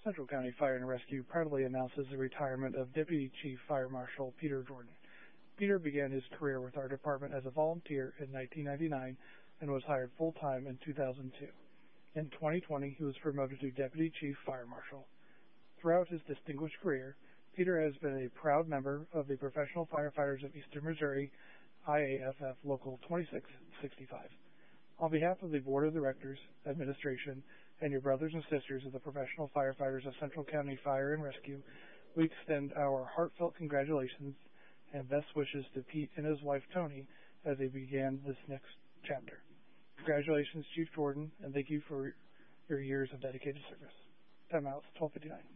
Central County Fire and Rescue proudly announces the retirement of Deputy Chief Fire Marshal Peter Jordan. Peter began his career with our department as a volunteer in 1999 and was hired full-time in 2002. In 2020, he was promoted to Deputy Chief Fire Marshal. Throughout his distinguished career, Peter has been a proud member of the Professional Firefighters of Eastern Missouri, IAFF Local 2665. On behalf of the Board of Directors, Administration, and your brothers and sisters of the Professional Firefighters of Central County Fire and Rescue, we extend our heartfelt congratulations and best wishes to Pete and his wife Tony as they began this next chapter. Congratulations, Chief Jordan, and thank you for your years of dedicated service. Time out, 12:59.